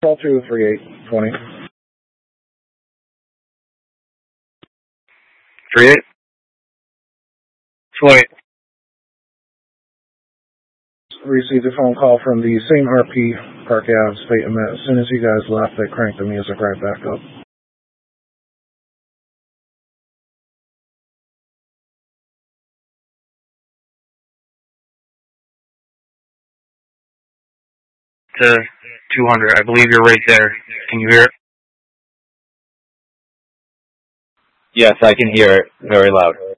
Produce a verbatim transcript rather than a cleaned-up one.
Call two three eight twenty. Three eight. Twenty. Received a phone call from the same R P, Park Ave, stating that as soon as you guys left, they cranked the music right back up. To two hundred. I believe you're right there. Can you hear it? Yes, I can hear it very loud.